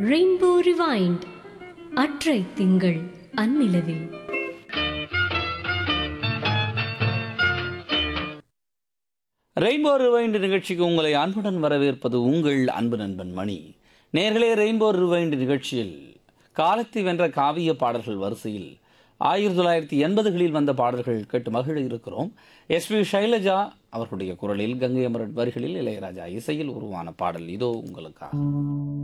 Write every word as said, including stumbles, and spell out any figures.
Rainbow rewind அற்றை திங்கள் அந்நிலவில். Rainbow rewind நிகழ்ச்சிக்கு உங்களை அன்புடன் வரவேற்பது உங்கள் அன்பு நண்பன் மணி. நேர்களே, ரெயின்போ ரிவைண்ட் நிகழ்ச்சியில் காலத்தை வென்ற காவிய பாடல்கள் வரிசையில் ஆயிரத்தி தொள்ளாயிரத்தி எண்பதுகளில் வந்த பாடல்கள் கேட்டு மகிழ இருக்கிறோம். எஸ் பி சைலஜா அவர்களுடைய குரலில், கங்கை அமரன் வரிகளில், இளையராஜா இசையில் உருவான பாடல் இதோ உங்களுக்காக.